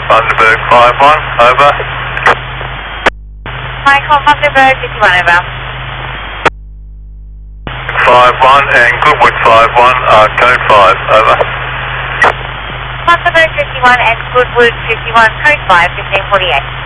Thunderbird 5-1, over. Michael, Thunderbird 51, over. 5-1 and Goodwood 5-1, code 5, over. Thunderbird 51 and Goodwood 51, code 5, 1548.